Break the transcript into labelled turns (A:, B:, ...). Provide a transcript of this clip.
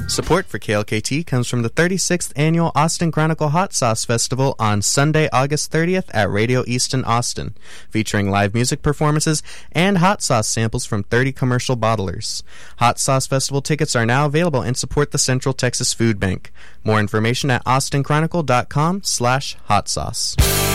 A: Support for KLKT comes from the 36th Annual Austin Chronicle Hot Sauce Festival on Sunday, August 30th at Radio East in Austin, featuring live music performances and hot sauce samples from 30 commercial bottlers. Hot Sauce Festival tickets are now available and support the Central Texas Food Bank. More information at austinchronicle.com/hotsauce.